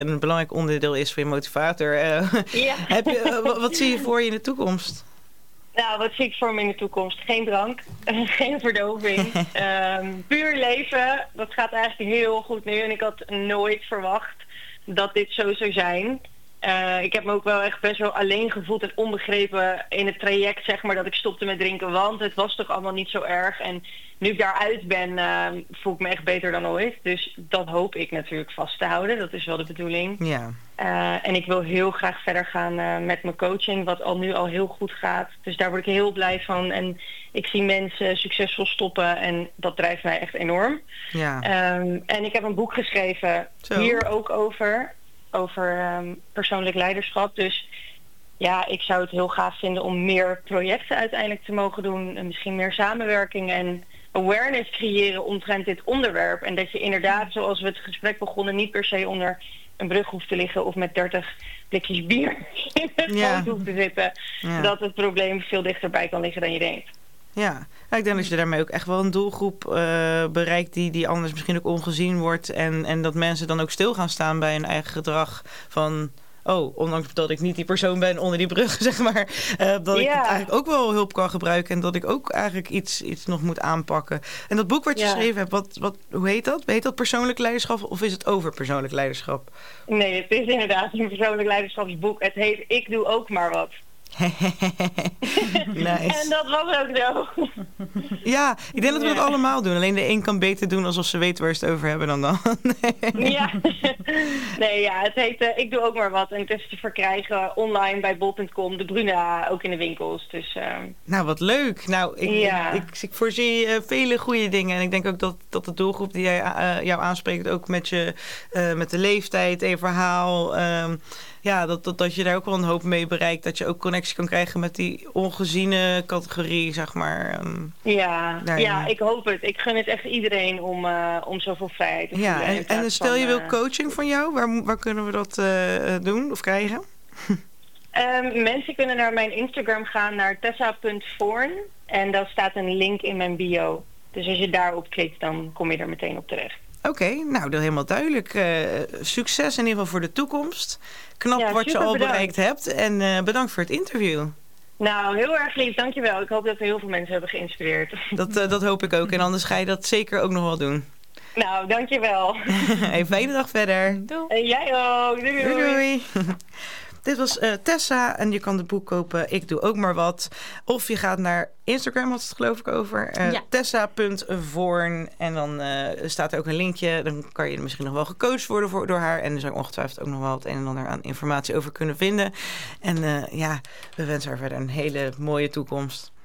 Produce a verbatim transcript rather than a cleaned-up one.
een belangrijk onderdeel is voor je motivator. Uh, ja. heb je, uh, wat zie je voor je in de toekomst? Nou, wat zie ik voor me in de toekomst? Geen drank, geen verdoving. um, puur leven, dat gaat eigenlijk heel goed nu. En ik had nooit verwacht dat dit zo zou zijn. Uh, ik heb me ook wel echt best wel alleen gevoeld en onbegrepen in het traject, zeg maar, dat ik stopte met drinken. Want het was toch allemaal niet zo erg. En nu ik daaruit ben, uh, voel ik me echt beter dan ooit. Dus dat hoop ik natuurlijk vast te houden. Dat is wel de bedoeling. Ja. Uh, en ik wil heel graag verder gaan uh, met mijn coaching, wat al nu al heel goed gaat. Dus daar word ik heel blij van. En ik zie mensen succesvol stoppen en dat drijft mij echt enorm. Ja. Um, en ik heb een boek geschreven Zo. hier ook over, over um, persoonlijk leiderschap. Dus ja, ik zou het heel gaaf vinden om meer projecten uiteindelijk te mogen doen. En misschien meer samenwerking en awareness creëren omtrent dit onderwerp. En dat je inderdaad, zoals we het gesprek begonnen, niet per se onder een brug hoeft te liggen of met dertig blikjes bier in het Ja. boot hoeft te zitten. Ja. Dat het probleem veel dichterbij kan liggen dan je denkt. Ja, nou, ik denk dat je daarmee ook echt wel een doelgroep uh, bereikt die, die anders misschien ook ongezien wordt. En, en dat mensen dan ook stil gaan staan bij hun eigen gedrag van, oh, ondanks dat ik niet die persoon ben onder die brug, zeg maar, uh, dat ik Ja. het eigenlijk ook wel hulp kan gebruiken en dat ik ook eigenlijk iets, iets nog moet aanpakken. En dat boek wat je Ja. geschreven hebt, wat, wat, hoe heet dat? Heet dat persoonlijk leiderschap of is het over persoonlijk leiderschap? Nee, het is inderdaad een persoonlijk leiderschapsboek. Het heet Ik Doe Ook Maar Wat. Nice. En dat was ook zo. Ja, ik denk dat we Ja. het allemaal doen. Alleen de een kan beter doen alsof ze weten waar ze het over hebben dan dan. Nee. Ja. Nee, ja, het heet uh, Ik Doe Ook Maar Wat. En het is te verkrijgen online bij bol punt com, de Bruna, ook in de winkels. Dus, uh... Nou, wat leuk. Nou, ik, Ja. ik, ik, ik voorzie uh, vele goede dingen. En ik denk ook dat, dat de doelgroep die jij, uh, jou aanspreekt, ook met, je, uh, met de leeftijd en je verhaal, um, ja, dat, dat, dat je daar ook wel een hoop mee bereikt. Dat je ook connectie kan krijgen met die ongeziene categorie, zeg maar. Um, Ja, daarin. ja, ik hoop het. Ik gun het echt iedereen om, uh, om zoveel vrijheid te Ja, voelen. en, in plaats en stel je van, wil uh, coaching van jou, waar, waar kunnen we dat uh, doen of krijgen? Um, mensen kunnen naar mijn Instagram gaan, naar tessa punt voorn. En daar staat een link in mijn bio. Dus als je daarop klikt, dan kom je er meteen op terecht. Oké, okay, nou, dat is helemaal duidelijk. Uh, succes in ieder geval voor de toekomst. Knap ja, wat je al bedankt. bereikt hebt. En uh, bedankt voor het interview. Nou, heel erg lief, dankjewel. Ik hoop dat we heel veel mensen hebben geïnspireerd. Dat, uh, dat hoop ik ook. En anders ga je dat zeker ook nog wel doen. Nou, dankjewel. Een fijne dag verder. Doei. En jij ook. Doei doei. Doei, doei. Dit was uh, Tessa en je kan het boek kopen. Ik doe ook maar wat. Of je gaat naar Instagram, had het geloof ik over. Uh, ja. tessa punt voorn. En dan uh, staat er ook een linkje. Dan kan je misschien nog wel gecoacht worden voor, door haar. En er zou ongetwijfeld ook nog wel het een en ander aan informatie over kunnen vinden. En uh, ja, we wensen haar verder een hele mooie toekomst.